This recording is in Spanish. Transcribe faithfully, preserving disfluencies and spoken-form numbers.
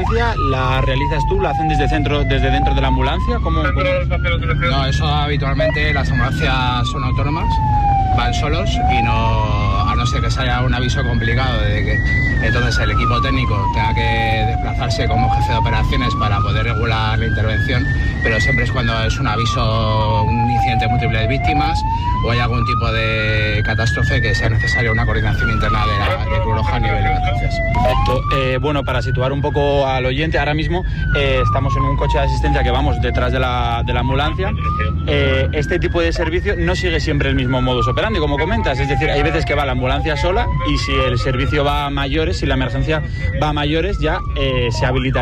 emergencia la realizas tú, la hacen desde centro, desde dentro de la ambulancia? ¿Cómo, cómo? No, eso habitualmente las ambulancias son autónomas, van solos y no, a no ser que sea un aviso complicado de que entonces el equipo técnico tenga que desplazarse como jefe de operaciones para poder regular la intervención, pero siempre es cuando es un aviso, un incidente múltiple de víctimas o hay algún tipo de catástrofe que sea necesaria una coordinación interna de, la, de Cruz Roja a nivel de emergencias. Perfecto. Eh, bueno, para situar un poco al oyente, ahora mismo eh, estamos en un coche de asistencia que vamos detrás de la, de la ambulancia. Eh, este tipo de servicio no sigue siempre el mismo modus operandi, como comentas, es decir, hay veces que va la ambulancia sola y si el servicio va a mayores, si la emergencia va a mayores, ya eh, se habilita